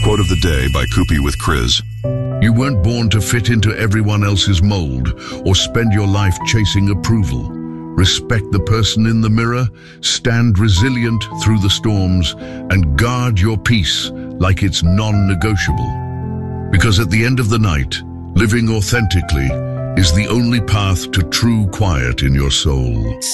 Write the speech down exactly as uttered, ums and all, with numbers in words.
Quote of the day by Koopy with Chris. You weren't born to fit into everyone else's mold or spend your life chasing approval. Respect the person in the mirror, stand resilient through the storms, and guard your peace like it's non-negotiable. Because at the end of the night, living authentically is the only path to true quiet in your soul.